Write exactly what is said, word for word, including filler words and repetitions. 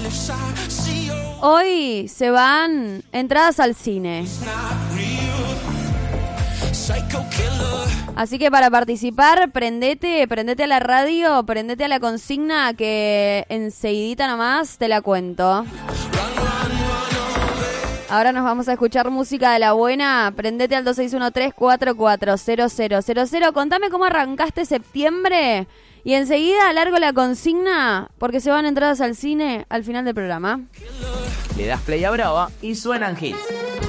Hoy se van entradas al cine. Así que para participar, prendete, prendete a la radio, prendete a la consigna que enseguidita nomás te la cuento. Ahora nos vamos a escuchar música de la buena. Prendete al dos seis uno tres, cuatro cuatro cero cero cero cero. Contame cómo arrancaste septiembre y enseguida largo la consigna porque se van entradas al cine al final del programa. Le das play a Brava y suenan hits.